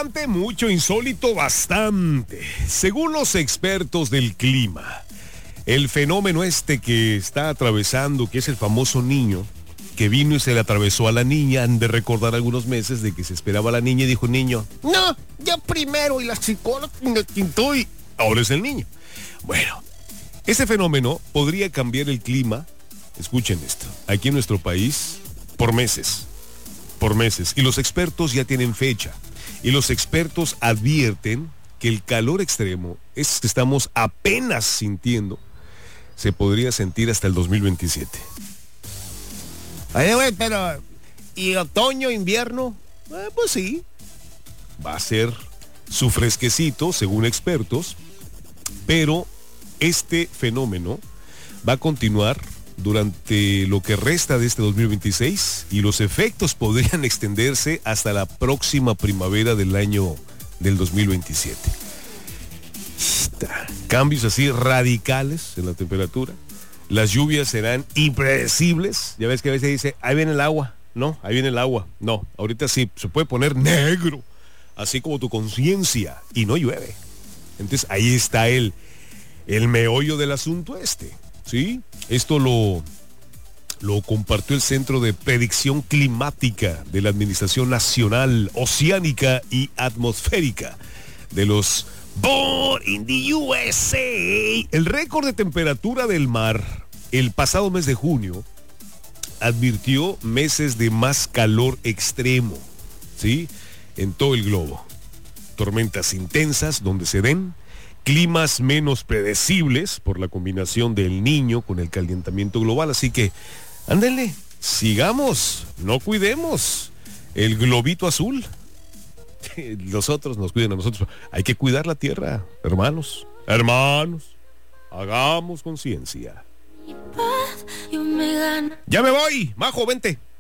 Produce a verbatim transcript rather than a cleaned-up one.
interesante, mucho insólito, bastante. Según los expertos del clima, el fenómeno este que está atravesando, que es el famoso Niño, que vino y se le atravesó a la niña, han de recordar algunos meses de que se esperaba a la niña y dijo, niño, no, yo primero, y la psicóloga me quintó y ahora es el niño. Bueno, ese fenómeno podría cambiar el clima, escuchen esto, aquí en nuestro país, por meses, por meses. Y los expertos ya tienen fecha. Y los expertos advierten que el calor extremo, es que estamos apenas sintiendo, se podría sentir hasta el dos mil veintisiete. Ay, güey, pero, ¿y otoño, invierno? Eh, pues sí, va a ser su fresquecito, según expertos, pero este fenómeno va a continuar durante lo que resta de este dos mil veintiséis y los efectos podrían extenderse hasta la próxima primavera del año del dos mil veintisiete. Cambios así radicales en la temperatura. Las lluvias serán impredecibles. Ya ves que a veces dice, ahí viene el agua. No, ahí viene el agua. No, ahorita sí, se puede poner negro, así como tu conciencia, y no llueve. Entonces ahí está el, el meollo del asunto este, ¿sí? Esto lo, lo compartió el Centro de Predicción Climática de la Administración Nacional Oceánica y Atmosférica de los Born in the U S A. El récord de temperatura del mar el pasado mes de junio advirtió meses de más calor extremo, ¿sí? En todo el globo. Tormentas intensas donde se den, climas menos predecibles por la combinación del Niño con el calentamiento global. Así que, ándenle, sigamos, no cuidemos el globito azul. Los otros nos cuidan a nosotros. Hay que cuidar la tierra, hermanos, hermanos. Hagamos conciencia. Ya me voy, Majo, vente.